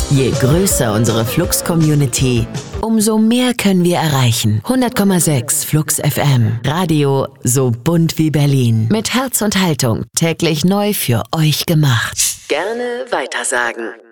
Je größer unsere Flux-Community, umso mehr können wir erreichen. 100,6 Flux FM. Radio so bunt wie Berlin. Mit Herz und Haltung. Täglich neu für euch gemacht. Gerne weitersagen.